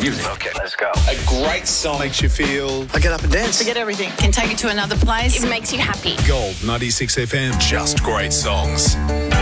music. Okay, let's go. A great song. Makes you feel. I get up and dance. Forget everything. Can take you to another place. It makes you happy. Gold 96 FM. Just great songs.